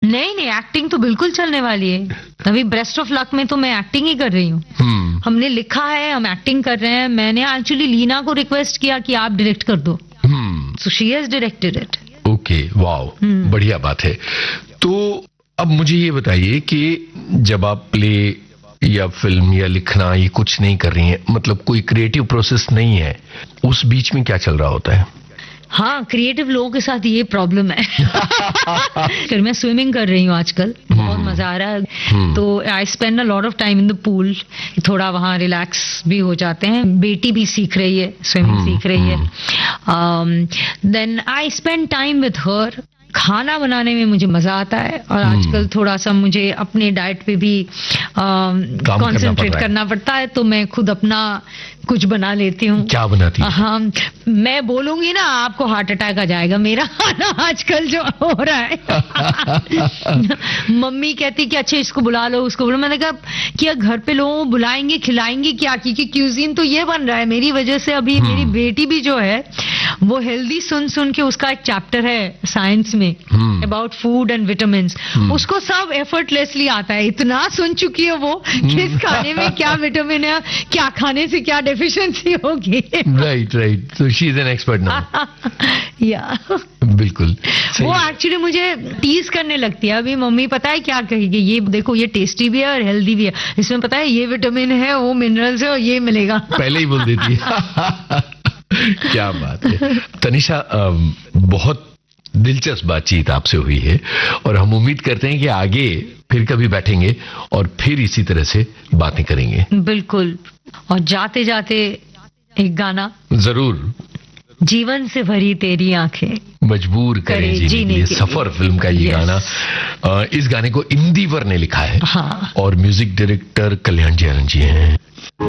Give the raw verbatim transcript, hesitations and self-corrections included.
नहीं नहीं, एक्टिंग तो बिल्कुल चलने वाली है। अभी ब्रेस्ट ऑफ लक में तो मैं एक्टिंग ही कर रही हूँ। हम्म हमने लिखा है, हम एक्टिंग कर रहे हैं। मैंने एक्चुअली लीना को रिक्वेस्ट किया कि आप डायरेक्ट कर दो, हम्म so she has directed it. Okay, wow, बढ़िया बात है। तो अब मुझे ये बताइए कि जब आप प्ले या फिल्म या लिखना ये कुछ नहीं कर रही हैं, मतलब कोई क्रिएटिव प्रोसेस नहीं है, उस बीच में क्या चल रहा होता है? हाँ, क्रिएटिव लोगों के साथ ये प्रॉब्लम है। फिर मैं स्विमिंग कर रही हूँ आजकल, बहुत मजा आ रहा है। तो I spend a lot of time in the pool, थोड़ा वहाँ रिलैक्स भी हो जाते हैं। बेटी भी सीख रही है, स्विमिंग सीख रही है। Then I spend time with her. खाना बनाने में मुझे मजा आता है, और आजकल थोड़ा सा मुझे अपने डाइट पे भी कंसंट्रेट करना पड़ता है, तो मैं खुद अपना कुछ बना लेती हूँ। क्या बनाती हैं? हाँ, मैं बोलूंगी ना आपको हार्ट अटैक आ जाएगा मेरा खाना आजकल जो हो रहा है। मम्मी कहती कि अच्छा इसको बुला लो, उसको बुला। मैंने कहा कि घर पे लोगों को बुलाएंगे खिलाएंगे क्या, क्योंकि क्यूजीन तो ये बन रहा है मेरी वजह से। अभी मेरी बेटी भी जो है वो हेल्दी सुन सुन के, उसका एक चैप्टर है साइंस में अबाउट फूड एंड विटामिन, उसको सब एफर्टलेसली आता है। इतना सुन चुकी है वो किस खाने में क्या विटामिन है, क्या खाने से क्या डेफिशिएंसी होगी। राइट राइट, तो she is an expert now. या बिल्कुल, वो एक्चुअली मुझे टीज करने लगती है। अभी मम्मी पता है क्या कहेगी, ये देखो ये टेस्टी भी है और हेल्दी भी है, इसमें पता है ये विटामिन है, वो मिनरल्स है और ये मिलेगा। पहले ही बोल देती है। क्या बात है तनिषा, बहुत दिलचस्प बातचीत आपसे हुई है, और हम उम्मीद करते हैं कि आगे फिर कभी बैठेंगे और फिर इसी तरह से बातें करेंगे। बिल्कुल, और जाते जाते एक गाना जरूर। जीवन से भरी तेरी आंखें मजबूर करें जीने, जीने के लिए, सफर फिल्म का ये गाना। इस गाने को इंदिवर ने लिखा है, हाँ। और म्यूजिक डायरेक्टर कल्याण जयराम जी हैं।